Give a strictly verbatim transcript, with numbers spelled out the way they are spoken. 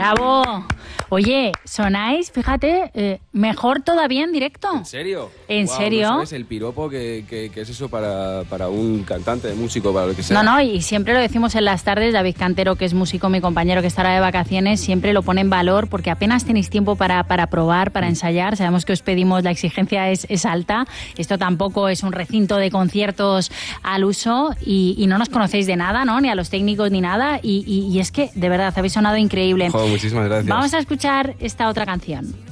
¡Bravo! Oye, sonáis, fíjate, eh, mejor todavía en directo. ¿En serio? ¿En wow, serio? ¿No sabes el piropo que, que, que es eso para, para un cantante, de músico, para lo que sea? No, no, y siempre lo decimos en las tardes. David Cantero, que es músico, mi compañero que estará de vacaciones, siempre lo pone en valor porque apenas tenéis tiempo para, para probar, para ensayar. Sabemos que os pedimos, la exigencia es, es alta. Esto tampoco es un recinto de conciertos al uso y, y no nos conocéis de nada, ¿no? Ni a los técnicos ni nada. Y, y, y es que, de verdad, habéis sonado increíble. Joder, muchísimas gracias. Vamos a escuchar esta otra canción.